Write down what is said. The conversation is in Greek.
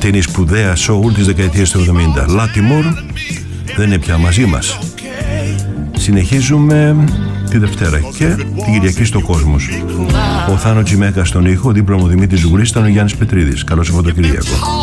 είναι η σπουδαία soul της δεκαετίας του 70. Latimore δεν είναι πια μαζί μας. Συνεχίζουμε τη Δευτέρα και την Κυριακή στο Κόσμος. Ο Θάνο Τσιμέκα στον ήχο, δίπλα μου Δημήτρης Ζουγρής, ήταν ο Γιάννης Πετρίδης. Καλό Σαββατοκύριακο.